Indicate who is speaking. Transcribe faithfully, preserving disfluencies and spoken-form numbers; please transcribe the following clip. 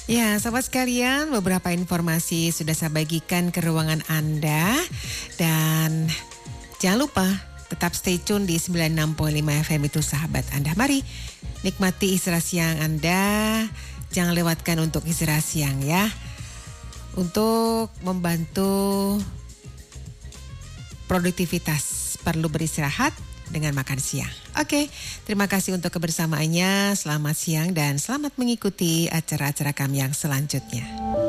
Speaker 1: Ya, sahabat sekalian, beberapa informasi sudah saya bagikan ke ruangan Anda. Dan jangan lupa tetap stay tune di sembilan puluh enam koma lima F M itu sahabat Anda. Mari nikmati istirahat siang Anda. Jangan lewatkan untuk istirahat siang ya. Untuk membantu produktivitas perlu beristirahat dengan makan siang. Oke, terima kasih untuk kebersamaannya. Selamat siang dan selamat mengikuti acara-acara kami yang selanjutnya.